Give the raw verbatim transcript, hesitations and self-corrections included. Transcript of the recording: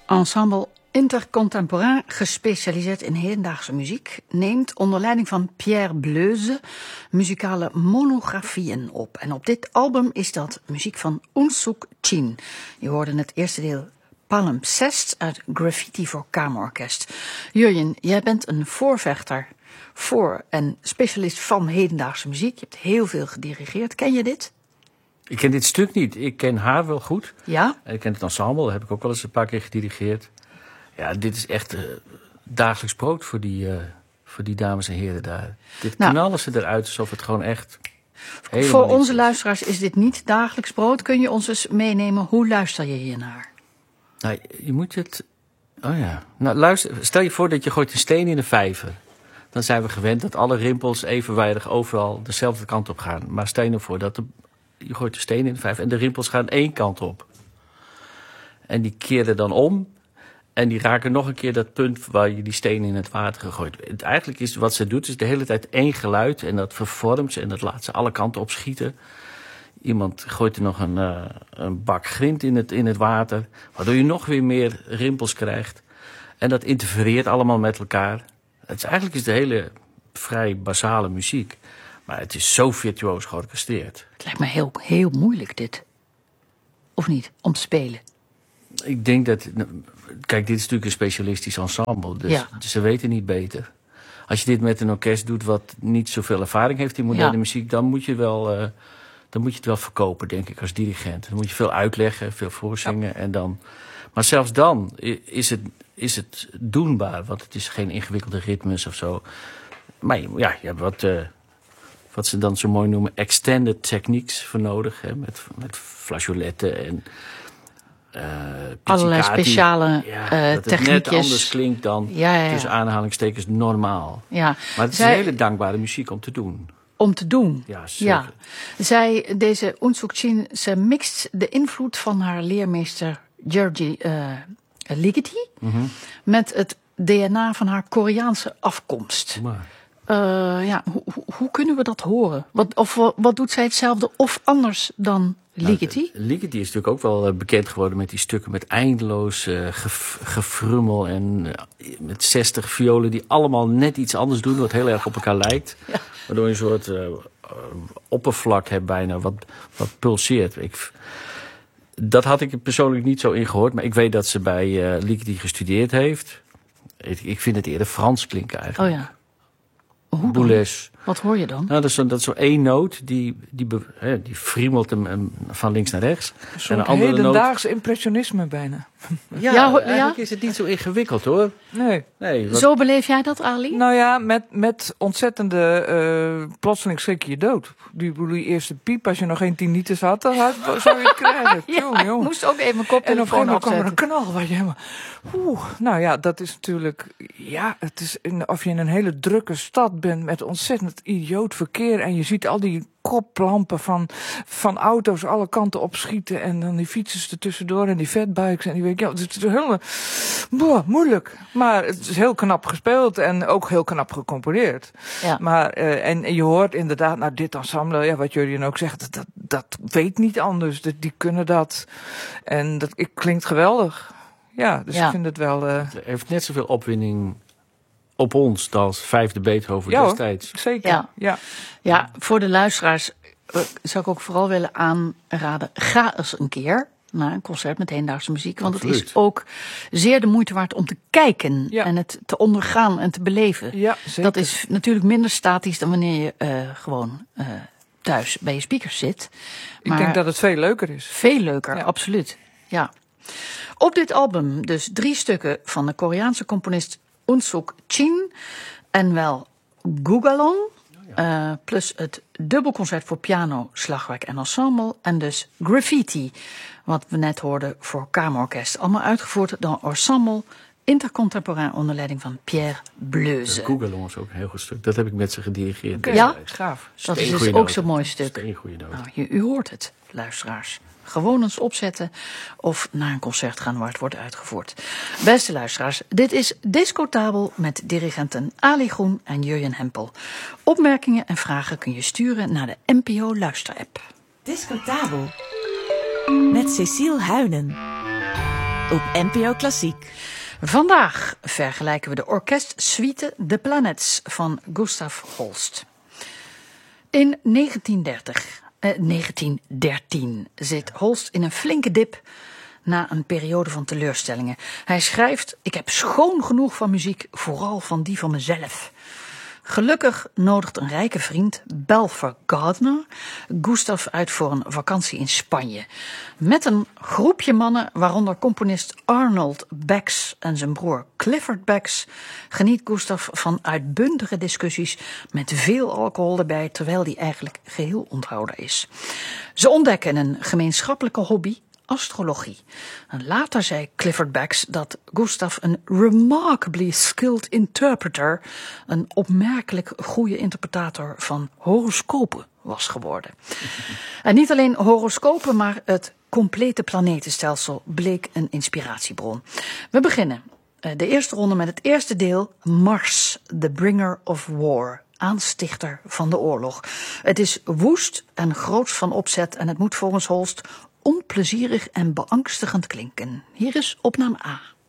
Ensemble Intercontemporain, gespecialiseerd in hedendaagse muziek, neemt onder leiding van Pierre Bleuze muzikale monografieën op. En op dit album is dat muziek van Unsuk Chin. Je hoorde het eerste deel Palimpsest uit Graffiti voor Kamerorkest. Jurjen, jij bent een voorvechter voor en specialist van hedendaagse muziek. Je hebt heel veel gedirigeerd. Ken je dit? Ik ken dit stuk niet. Ik ken haar wel goed. Ja? Ik ken het ensemble, daar heb ik ook wel eens een paar keer gedirigeerd. Ja, dit is echt uh, dagelijks brood voor die, uh, voor die dames en heren daar. Dit nou, knallen ze eruit alsof het gewoon echt... Voor onze is. luisteraars is dit niet dagelijks brood. Kun je ons eens meenemen, hoe luister je hiernaar? Nou, je moet het... Oh ja. Nou, luister, stel je voor dat je gooit een steen in een vijver. Dan zijn we gewend dat alle rimpels evenwijdig overal dezelfde kant op gaan. Maar stel je nou voor dat de, je gooit een steen in de vijver en de rimpels gaan één kant op. En die keren dan om. En die raken nog een keer dat punt waar je die steen in het water gegooid. Het, eigenlijk is wat ze doet, is de hele tijd één geluid. En dat vervormt ze en dat laat ze alle kanten op schieten. Iemand gooit er nog een, uh, een bak grind in het, in het water. Waardoor je nog weer meer rimpels krijgt. En dat interfereert allemaal met elkaar. Het is, eigenlijk is de hele vrij basale muziek. Maar het is zo virtuoos georchestreerd. Het lijkt me heel, heel moeilijk dit. Of niet, om te spelen. Ik denk dat... Kijk, dit is natuurlijk een specialistisch ensemble. Dus ja. ze weten niet beter. Als je dit met een orkest doet wat niet zoveel ervaring heeft in moderne ja. muziek... Dan moet, je wel, uh, dan moet je het wel verkopen, denk ik, als dirigent. Dan moet je veel uitleggen, veel voorzingen. Ja. En dan, maar zelfs dan is het, is het doenbaar. Want het is geen ingewikkelde ritmes of zo. Maar ja, je hebt wat... Uh, wat ze dan zo mooi noemen extended techniques voor nodig. Hè, met, met flageoletten en... Uh, allerlei speciale ja, uh, dat het techniekjes. net anders klinkt dan ja, ja, ja. tussen aanhalingstekens normaal. Ja. Maar het is Zij, een hele dankbare muziek om te doen. Om te doen? Ja, zeker. Ja. Zij, deze Unsuk Chin, ze mixt de invloed van haar leermeester Georgi uh, Ligeti Mm-hmm. met het D N A van haar Koreaanse afkomst. Maar. Uh, ja, hoe, hoe, hoe kunnen we dat horen? Wat, of wat doet zij hetzelfde of anders dan Ligeti? Nou, Ligeti is natuurlijk ook wel bekend geworden met die stukken met eindeloos uh, gef, gefrummel en uh, met zestig violen die allemaal net iets anders doen, wat heel erg op elkaar lijkt. Ja. Waardoor je een soort uh, uh, oppervlak hebt bijna, wat, wat pulseert. Ik, dat had ik persoonlijk niet zo in gehoord, maar ik weet dat ze bij uh, Ligeti gestudeerd heeft. Ik, ik vind het eerder Frans klinken eigenlijk. Oh ja. Hoe Boulez. Wat hoor je dan? Nou, dat is zo, dat is zo één noot, die, die, hè, die friemelt hem, hem van links naar rechts. Zo'n en een andere hedendaags noot... impressionisme bijna. Ja, ja, eigenlijk ja? is het niet zo ingewikkeld hoor. Nee. nee wat... Zo beleef jij dat, Ali? Nou ja, met, met ontzettende uh, plotseling schrik je je dood. Die, die eerste piep, als je nog geen tinnitus had, dan had, zou je het krijgen. ja, jongen, jongen. Ik moest ook even mijn koptelefoon en op opzetten. En op een kwam er een knal waar je helemaal... Oeh, nou ja, dat is natuurlijk... Ja, het is in, of je in een hele drukke stad bent met ontzettend idioot verkeer en je ziet al die koplampen van, van auto's alle kanten opschieten en dan die fietsers er tussendoor en die fatbikes en die weet ik, ja, het is heel boah, moeilijk, maar het is heel knap gespeeld en ook heel knap gecomponeerd. Ja. Maar uh, en, en je hoort inderdaad, nou dit ensemble, ja, wat Jurjen ook zegt, dat, dat, dat weet niet anders, dat, die kunnen dat en dat ik, klinkt geweldig. Ja, dus ja. ik vind het wel. Uh... Het heeft net zoveel opwinding op ons als vijfde Beethoven ja, destijds. Zeker. Ja. Ja. ja, voor de luisteraars uh, zou ik ook vooral willen aanraden, ga eens een keer naar een concert met hedendaagse muziek. Want Absoluut. Het is ook zeer de moeite waard om te kijken ja. en het te ondergaan en te beleven. Ja, zeker. Dat is natuurlijk minder statisch dan wanneer je uh, gewoon uh, thuis bij je speakers zit. Maar ik denk dat het veel leuker is. Veel leuker, ja. Absoluut. Ja. Op dit album dus drie stukken van de Koreaanse componist Unsuk Chin en wel Gugalong, uh, plus het dubbelconcert voor piano, slagwerk en ensemble en dus Graffiti, wat we net hoorden voor kamerorkest. Allemaal uitgevoerd door Ensemble Intercontemporain onder leiding van Pierre Bleuze. Gugalong is ook een heel goed stuk. Dat heb ik met ze gedirigeerd. Okay. Ja, gaaf. Dat is dus ook zo'n mooi stuk. Nou, u, u hoort het, luisteraars. Gewoon eens opzetten of naar een concert gaan waar het wordt uitgevoerd. Beste luisteraars, dit is Discotabel met dirigenten Ali Groen en Jurjen Hempel. Opmerkingen en vragen kun je sturen naar de N P O Luisterapp. Discotabel met Cecile Huynen. op N P O Klassiek. Vandaag vergelijken we de orkestsuite The Planets van Gustav Holst. In negentien dertig, eh, negentien dertien zit Holst in een flinke dip na een periode van teleurstellingen. Hij schrijft: ik heb schoon genoeg van muziek, vooral van die van mezelf. Gelukkig nodigt een rijke vriend, Balfour Gardner, Gustav uit voor een vakantie in Spanje. Met een groepje mannen, waaronder componist Arnold Bax en zijn broer Clifford Bax, geniet Gustav van uitbundige discussies met veel alcohol erbij, terwijl die eigenlijk geheel onthouden is. Ze ontdekken een gemeenschappelijke hobby: astrologie. En later zei Clifford Bax dat Gustav een remarkably skilled interpreter, een opmerkelijk goede interpretator van horoscopen was geworden. En niet alleen horoscopen, maar het complete planetenstelsel bleek een inspiratiebron. We beginnen de eerste ronde met het eerste deel, Mars, the bringer of war, aanstichter van de oorlog. Het is woest en groots van opzet en het moet volgens Holst onplezierig en beangstigend klinken. Hier is opname A.